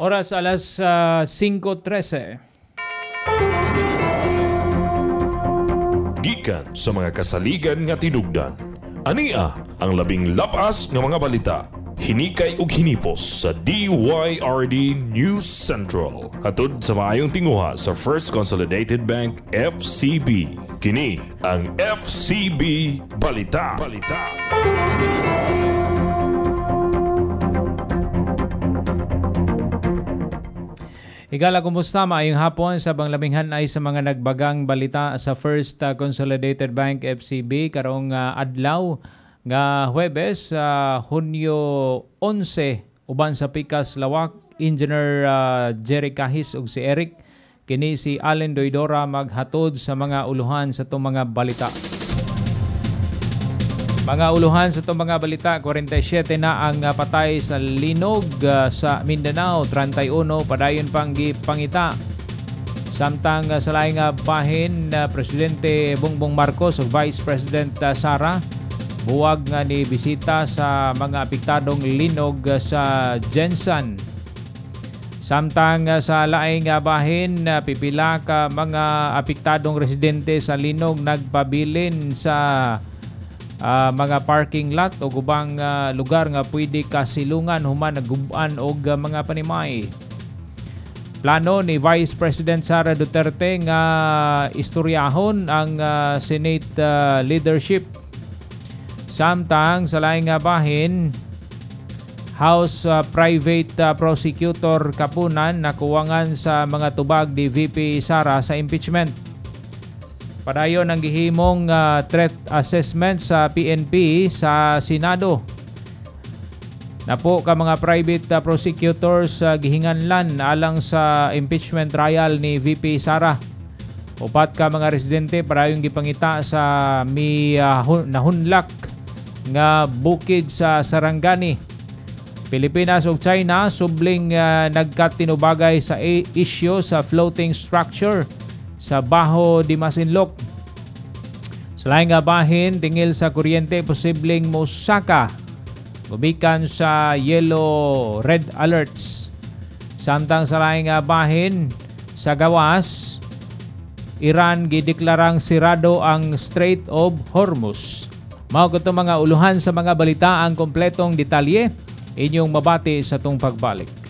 Oras alas 5:13. Gikan sa mga kasaligan nga tinugdan. Ania ang labing lapas nga mga balita. Hinikay ug hinipos sa DYRD News Central. Hatod sa maayong tinguha sa First Consolidated Bank FCB. Kini ang FCB Balita. Higala, kumusta? Maayong hapon sa banglabinghan ay sa mga nagbagang balita sa First Consolidated Bank FCB karong adlaw nga Huwebes, Hunyo 11, uban sa Pikas Lawak, Engineer Jerry Kahis ug si Eric. Kini si Allen Doidora maghatod sa mga uluhan sa itong mga balita. Mga uluhan sa itong mga balita, 47 na ang patay sa linog sa Mindanao, 31 padayon pang gipangita. Samtang sa laing bahin, Presidente Bongbong Marcos ug Vice President Sara buwag nga ni bisita sa mga apektadong linog sa Jensan. Samtang sa laing bahin, pipila ka mga apektadong residente sa linog nagpabilin sa mga parking lot o gubang lugar nga pwede kasilungan human naguban og mga panimay. Plano ni Vice President Sara Duterte nga istoryahon ang Senate leadership. Samtang sa laing bahin, House Private Prosecutor Kapunan nakuwangan sa mga tubag ni VP Sara sa impeachment. Padayon ang gihimong threat assessment sa PNP sa Senado. Napo ka mga private prosecutors gihinganlan alang sa impeachment trial ni VP Sara. Upat ka mga residente padayon gipangita sa nahunlak nga bukid sa Sarangani. Pilipinas ug China subling nagkatinubagay sa issue sa floating structure sa Baho di Masinloc. Sa laing bahin, tingil sa kuryente posibleng mosaka gumikan sa yellow red alerts. Samtang sa laing bahin, sa gawas, Iran gideklarang sirado ang Strait of Hormuz. Mao ko mga uluhan sa mga balita, ang kompletong detalye inyong mabati sa tong pagbalik.